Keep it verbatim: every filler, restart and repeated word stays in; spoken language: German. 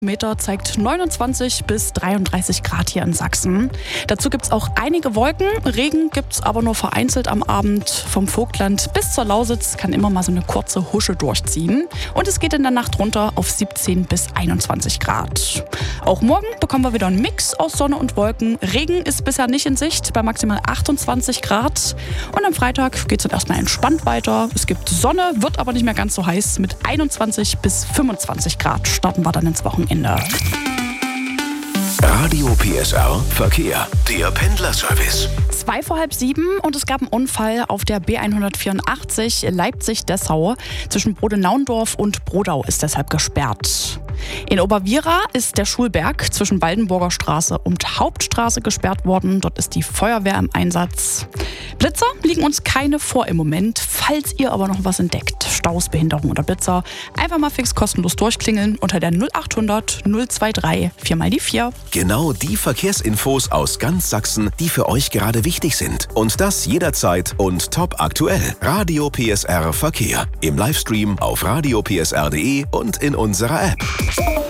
Meter zeigt neunundzwanzig bis dreiunddreißig Grad hier in Sachsen. Dazu gibt es auch einige Wolken. Regen gibt es aber nur vereinzelt am Abend. Vom Vogtland bis zur Lausitz kann immer mal so eine kurze Husche durchziehen. Und es geht in der Nacht runter auf siebzehn bis einundzwanzig Grad. Auch morgen bekommen wir wieder einen Mix aus Sonne und Wolken. Regen ist bisher nicht in Sicht bei maximal achtundzwanzig Grad. Und am Freitag geht es dann erstmal entspannt weiter. Es gibt Sonne, wird aber nicht mehr ganz so heiß. Mit einundzwanzig bis fünfundzwanzig Grad starten wir dann ins Wochenende. Radio P S R Verkehr, der Pendlerservice. Zwei vor halb sieben und es gab einen Unfall auf der B hundertvierundachtzig Leipzig-Dessau. Zwischen Brodenaundorf und Brodau ist deshalb gesperrt. In Oberwiera ist der Schulberg zwischen Waldenburger Straße und Hauptstraße gesperrt worden. Dort ist die Feuerwehr im Einsatz. Blitzer liegen uns keine vor im Moment. Falls ihr aber noch was entdeckt, Staus, Behinderung oder Blitzer, einfach mal fix kostenlos durchklingeln unter der null achthundert null drei vier mal die vier. Genau die Verkehrsinfos aus ganz Sachsen, die für euch gerade wichtig sind. Und das jederzeit und top aktuell. Radio P S R Verkehr. Im Livestream auf radio p s r punkt d e und in unserer App.